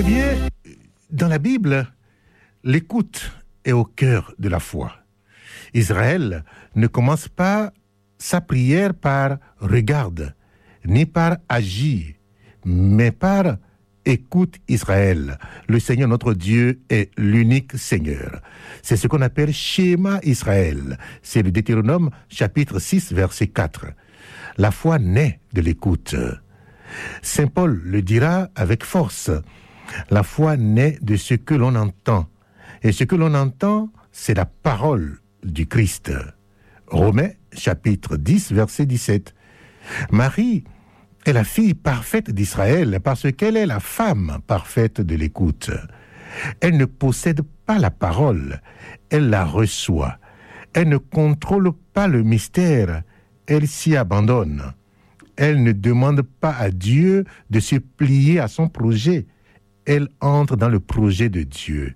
Eh bien, dans la Bible, l'écoute est au cœur de la foi. Israël ne commence pas sa prière par « regarde », ni par « agir », mais par « écoute Israël ». Le Seigneur notre Dieu est l'unique Seigneur. C'est ce qu'on appelle Schéma Israël. C'est le Deutéronome chapitre 6, verset 4. La foi naît de l'écoute. Saint Paul le dira avec force. La foi naît de ce que l'on entend. Et ce que l'on entend, c'est la parole du Christ. Romains, chapitre 10, verset 17. Marie est la fille parfaite d'Israël parce qu'elle est la femme parfaite de l'écoute. Elle ne possède pas la parole, elle la reçoit. Elle ne contrôle pas le mystère, elle s'y abandonne. Elle ne demande pas à Dieu de se plier à son projet. Elle entre dans le projet de Dieu.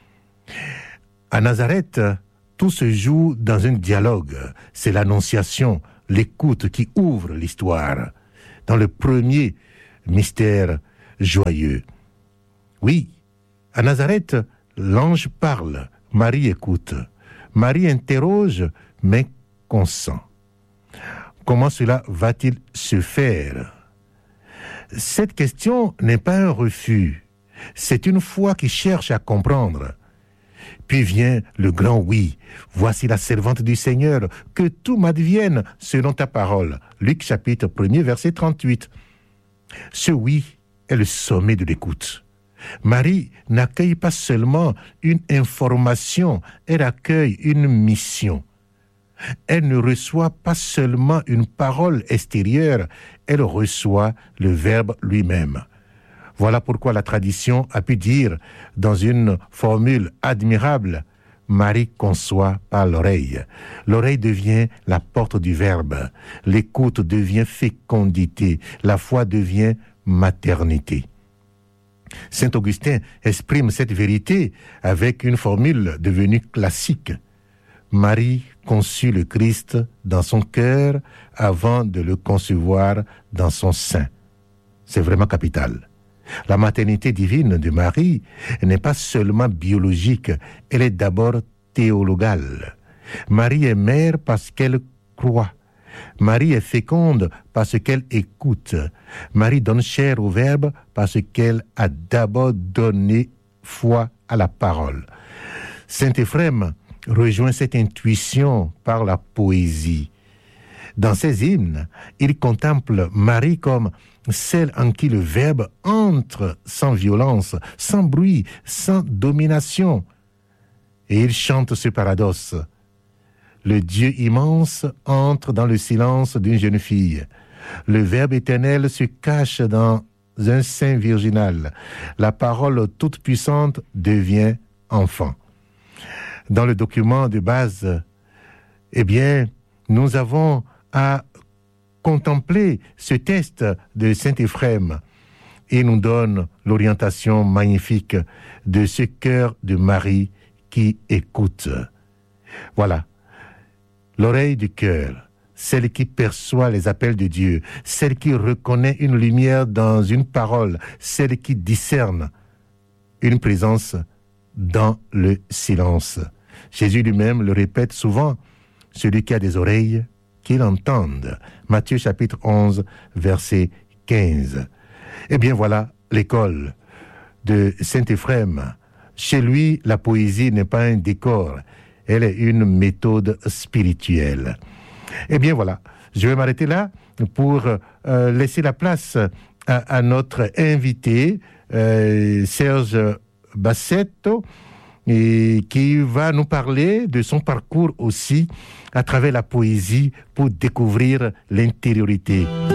À Nazareth, tout se joue dans un dialogue. C'est l'annonciation, l'écoute qui ouvre l'histoire. Dans le premier mystère joyeux. Oui, à Nazareth, l'ange parle, Marie écoute. Marie interroge, mais consent. Comment cela va-t-il se faire? Cette question n'est pas un refus. C'est une foi qui cherche à comprendre. Puis vient le grand oui. Voici la servante du Seigneur, que tout m'advienne selon ta parole. Luc chapitre 1er, verset 38. Ce oui est le sommet de l'écoute. Marie n'accueille pas seulement une information, elle accueille une mission. Elle ne reçoit pas seulement une parole extérieure, elle reçoit le Verbe lui-même. Voilà pourquoi la tradition a pu dire, dans une formule admirable, Marie conçoit par l'oreille. L'oreille devient la porte du Verbe. L'écoute devient fécondité. La foi devient maternité. Saint Augustin exprime cette vérité avec une formule devenue classique. Marie conçut le Christ dans son cœur avant de le concevoir dans son sein. C'est vraiment capital. La maternité divine de Marie n'est pas seulement biologique, elle est d'abord théologale. Marie est mère parce qu'elle croit. Marie est féconde parce qu'elle écoute. Marie donne chair au Verbe parce qu'elle a d'abord donné foi à la parole. Saint Éphrem rejoint cette intuition par la poésie. Dans ses hymnes, il contemple Marie comme celle en qui le Verbe entre sans violence, sans bruit, sans domination. Et il chante ce paradoxe. Le Dieu immense entre dans le silence d'une jeune fille. Le Verbe éternel se cache dans un sein virginal. La parole toute puissante devient enfant. Dans le document de base, nous avons à contempler ce texte de Saint Éphrem. Il nous donne l'orientation magnifique de ce cœur de Marie qui écoute. Voilà, l'oreille du cœur, celle qui perçoit les appels de Dieu, celle qui reconnaît une lumière dans une parole, celle qui discerne une présence dans le silence. Jésus lui-même le répète souvent, celui qui a des oreilles, qu'il entende. Matthieu chapitre 11, verset 15. Eh bien voilà l'école de Saint Éphrem. Chez lui, la poésie n'est pas un décor, elle est une méthode spirituelle. Eh bien voilà, je vais m'arrêter là pour laisser la place à notre invité, Serge Bassetto, et qui va nous parler de son parcours aussi à travers la poésie pour découvrir l'intériorité.